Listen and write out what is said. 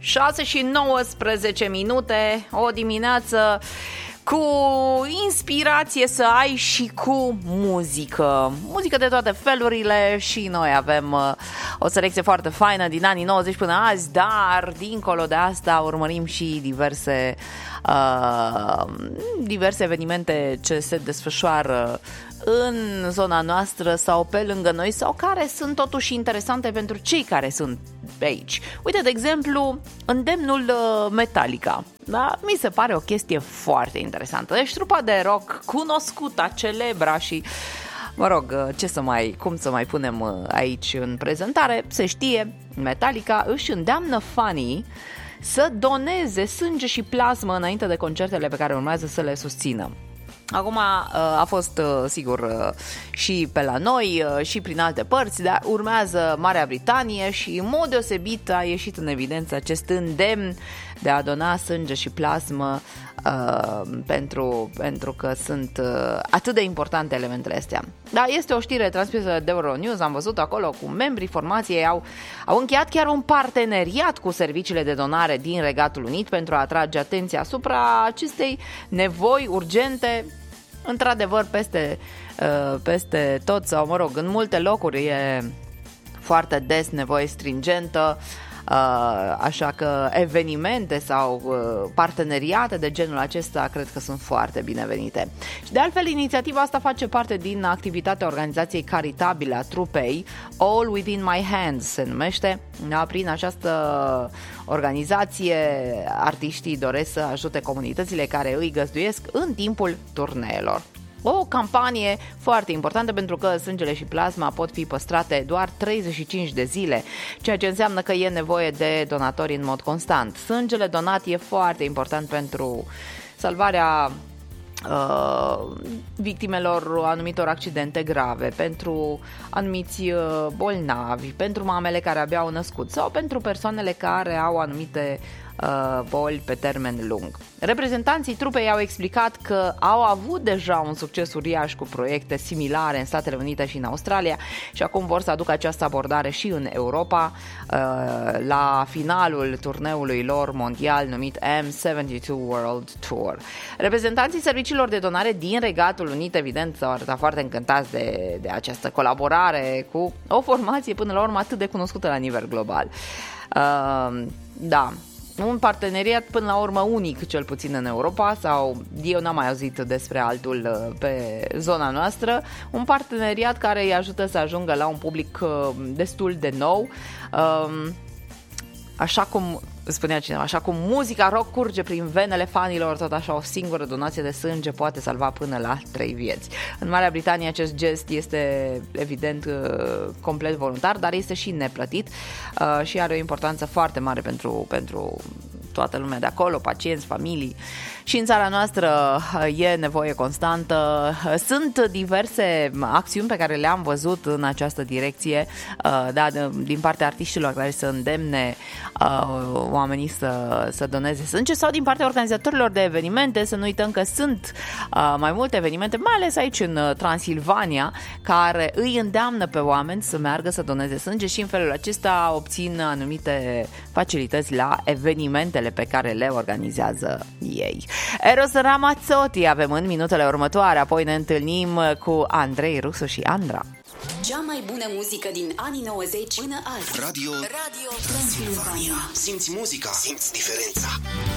6:19, o dimineață cu inspirație să ai și cu muzică. Muzică de toate felurile și noi avem o selecție foarte faină din anii 90 până azi, dar dincolo de asta urmărim și diverse evenimente ce se desfășoară în zona noastră sau pe lângă noi sau care sunt totuși interesante pentru cei care sunt pe aici. Uite, de exemplu, îndemnul Metallica. Da? Mi se pare o chestie foarte interesantă. Deci trupa de rock cunoscută, celebra și mă rog, cum să mai punem aici în prezentare, se știe, Metallica își îndeamnă fanii să doneze sânge și plasmă înainte de concertele pe care urmează să le susțină. Acum a fost, sigur, și pe la noi și prin alte părți, dar urmează Marea Britanie și în mod deosebit a ieșit în evidență acest îndemn de a dona sânge și plasmă pentru că sunt atât de importante elementele astea. Da, este o știre transmisă de Euronews, am văzut acolo cu membrii formației au încheiat chiar un parteneriat cu serviciile de donare din Regatul Unit pentru a atrage atenția asupra acestei nevoi urgente. Într-adevăr, peste tot sau, mă rog, în multe locuri e foarte des nevoie stringentă, așa că evenimente sau parteneriate de genul acesta cred că sunt foarte binevenite. Și de altfel, inițiativa asta face parte din activitatea organizației caritabile a trupei All Within My Hands se numește. Da, prin această organizație artiștii doresc să ajute comunitățile care îi găzduiesc în timpul turneelor. O campanie foarte importantă pentru că sângele și plasma pot fi păstrate doar 35 de zile, ceea ce înseamnă că e nevoie de donatori în mod constant. Sângele donat e foarte important pentru salvarea victimelor anumitor accidente grave, pentru anumiți bolnavi, pentru mamele care abia au născut sau pentru persoanele care au anumite boli pe termen lung. Reprezentanții trupei au explicat că au avut deja un succes uriaș cu proiecte similare în Statele Unite și în Australia și acum vor să aducă această abordare și în Europa la finalul turneului lor mondial numit M72 World Tour. Reprezentanții serviciilor de donare din Regatul Unit, evident, s-au arătat foarte încântați de această colaborare cu o formație până la urmă atât de cunoscută la nivel global. Da, un parteneriat până la urmă unic, cel puțin în Europa, sau eu n-am mai auzit despre altul pe zona noastră, un parteneriat care îi ajută să ajungă la un public destul de nou, așa cum spunea cineva, așa cum muzica rock curge prin venele fanilor, tot așa o singură donație de sânge poate salva până la 3 vieți. În Marea Britanie acest gest este evident complet voluntar, dar este și neplătit și are o importanță foarte mare pentru toată lumea de acolo, pacienți, familii. Și în țara noastră e nevoie constantă. Sunt diverse acțiuni pe care le-am văzut în această direcție, din partea artiștilor care să îndemne oamenii să doneze sânge sau din partea organizatorilor de evenimente. Să nu uităm că sunt mai multe evenimente, mai ales aici în Transilvania, care îi îndeamnă pe oameni să meargă să doneze sânge și în felul acesta obțin anumite facilități la evenimentele pe care le organizează ei. Eros Ramazzotti avem în minutele următoare, apoi ne întâlnim cu Andrei Rusu și Andra. Cea mai bună muzică din anii 90 până azi. Radio Transilvania. Simți muzica, simți diferența.